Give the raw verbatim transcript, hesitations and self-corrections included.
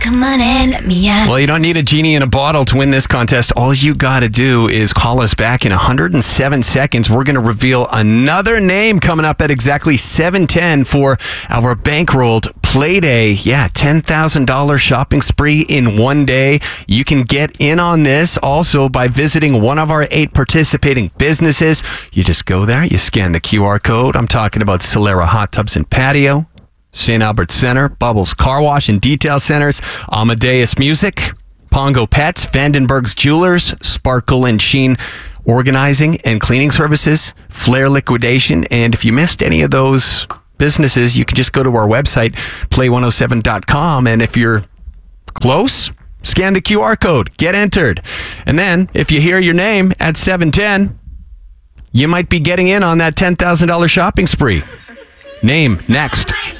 Come on in, let me out. Well, you don't need a genie in a bottle to win this contest. All you got to do is call us back in one hundred seven seconds. We're going to reveal another name coming up at exactly seven ten for our bankrolled Play Day. Yeah, ten thousand dollars shopping spree in one day. You can get in on this also by visiting one of our eight participating businesses. You just go there, you scan the Q R code. I'm talking about Solera Hot Tubs and Patio, Saint Albert Center, Bubbles Car Wash and Detail Centers, Amadeus Music, Pongo Pets, Vandenberg's Jewelers, Sparkle and Sheen Organizing and Cleaning Services, Flair Liquidation. And if you missed any of those businesses, you can just go to our website, play one oh seven dot com. And if you're close, scan the Q R code, get entered. And then if you hear your name at seven ten, you might be getting in on that ten thousand dollars shopping spree. Name next.